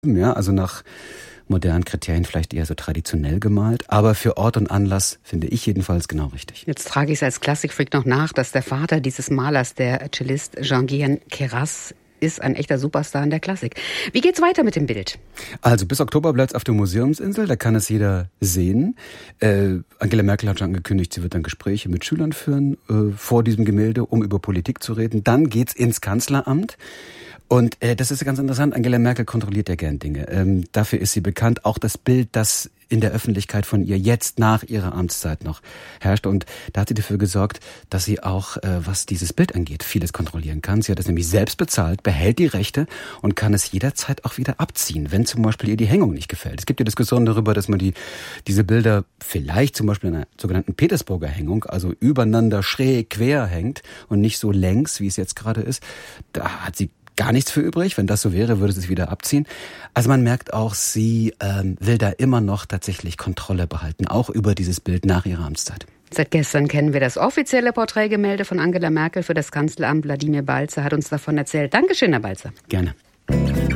Ja, also nach modernen Kriterien vielleicht eher so traditionell gemalt, aber für Ort und Anlass finde ich jedenfalls genau richtig. Jetzt trage ich es als Klassikfreak noch nach, dass der Vater dieses Malers, der Cellist Jean-Guyen Queyras, ist ein echter Superstar in der Klassik. Wie geht's weiter mit dem Bild? Also bis Oktober bleibt es auf der Museumsinsel, da kann es jeder sehen. Angela Merkel hat schon angekündigt, sie wird dann Gespräche mit Schülern führen vor diesem Gemälde, um über Politik zu reden. Dann geht's ins Kanzleramt. Und das ist ja ganz interessant, Angela Merkel kontrolliert ja gern Dinge. Dafür ist sie bekannt. Auch das Bild, das in der Öffentlichkeit von ihr jetzt nach ihrer Amtszeit noch herrscht. Und da hat sie dafür gesorgt, dass sie auch, was dieses Bild angeht, vieles kontrollieren kann. Sie hat es nämlich selbst bezahlt, behält die Rechte und kann es jederzeit auch wieder abziehen, wenn zum Beispiel ihr die Hängung nicht gefällt. Es gibt ja Diskussionen darüber, dass man diese Bilder vielleicht zum Beispiel in einer sogenannten Petersburger Hängung, also übereinander schräg quer hängt und nicht so längs, wie es jetzt gerade ist. Da hat sie gar nichts für übrig. Wenn das so wäre, würde sie es wieder abziehen. Also man merkt auch, sie will da immer noch tatsächlich Kontrolle behalten, auch über dieses Bild nach ihrer Amtszeit. Seit gestern kennen wir das offizielle Porträtgemälde von Angela Merkel für das Kanzleramt. Wladimir Balzer hat uns davon erzählt. Dankeschön, Herr Balzer. Gerne.